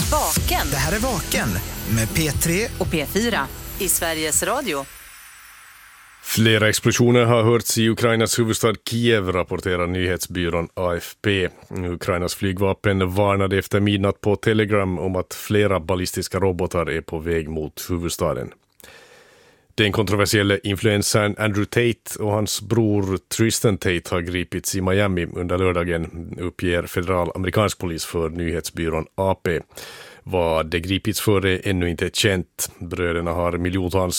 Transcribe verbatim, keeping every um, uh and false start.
Vaken. Det här är Vaken med P tre och P fyra i Sveriges Radio. Flera explosioner har hörts i Ukrainas huvudstad Kiev, rapporterar nyhetsbyrån A F P. Ukrainas flygvapen varnade efter midnatt på Telegram om att flera ballistiska robotar är på väg mot huvudstaden. Den kontroversiella influencern Andrew Tate och hans bror Tristan Tate har gripits i Miami under lördagen, uppger federal amerikansk polis för nyhetsbyrån A P. Vad det gripits för är ännu inte känt. Bröderna har miljontals